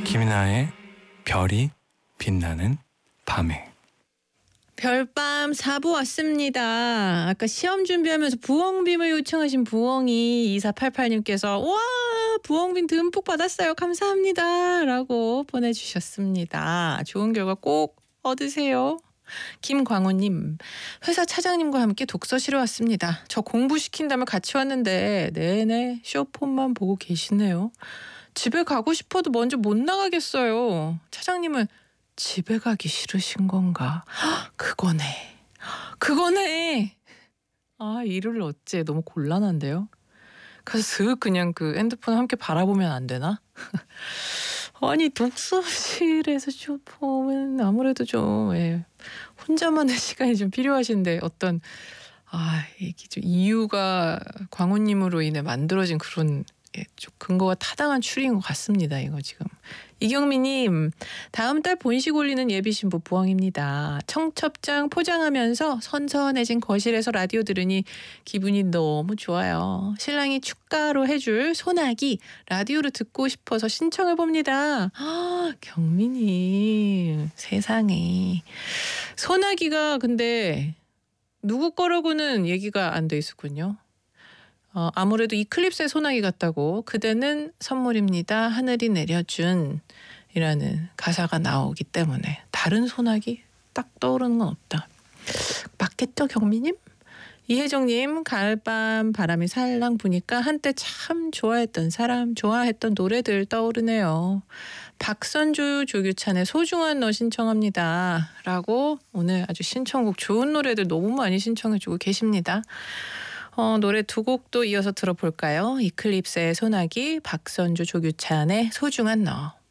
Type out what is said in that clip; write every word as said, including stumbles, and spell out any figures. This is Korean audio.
김이나의 별이 빛나는 밤에. 별밤 사 부 왔습니다. 아까 시험 준비하면서 부엉빔을 요청하신 부엉이 이사팔팔님께서 와 부엉빔 듬뿍 받았어요. 감사합니다. 라고 보내주셨습니다. 좋은 결과 꼭 얻으세요. 김광호님, 회사 차장님과 함께 독서실에 왔습니다. 저 공부시킨다며 같이 왔는데 내내 쇼폰만 보고 계시네요. 집에 가고 싶어도 먼저 못 나가겠어요. 차장님은 집에 가기 싫으신 건가? 헉, 그거네. 그거네. 아, 일을 어째 너무 곤란한데요. 그래서 슥 그냥 그 핸드폰 함께 바라보면 안 되나? 아니 독서실에서 쇼폼은 아무래도 좀 예, 혼자만의 시간이 좀 필요하신데 어떤 아 이게 좀 이유가 광호님으로 인해 만들어진 그런 예, 좀 근거가 타당한 추리인 것 같습니다. 이거 지금. 이경미님, 다음 달 본식 올리는 예비신부 부엉입니다. 청첩장 포장하면서 선선해진 거실에서 라디오 들으니 기분이 너무 좋아요. 신랑이 축가로 해줄 소나기 라디오로 듣고 싶어서 신청해봅니다. 아, 경미님, 세상에. 소나기가 근데 누구 거라고는 얘기가 안 돼 있었군요. 어, 아무래도 이클립스의 소나기 같다고 그대는 선물입니다. 하늘이 내려준 이라는 가사가 나오기 때문에 다른 소나기 딱 떠오르는 건 없다. 맞겠죠 경미님? 이혜정님, 가을밤 바람이 살랑 부니까 한때 참 좋아했던 사람 좋아했던 노래들 떠오르네요. 박선주 조규찬의 소중한 너 신청합니다. 라고 오늘 아주 신청곡 좋은 노래들 너무 많이 신청해주고 계십니다. 어, 노래 두 곡도 이어서 들어볼까요? 이클립스의 소나기, 박선주 조규찬의 소중한 너.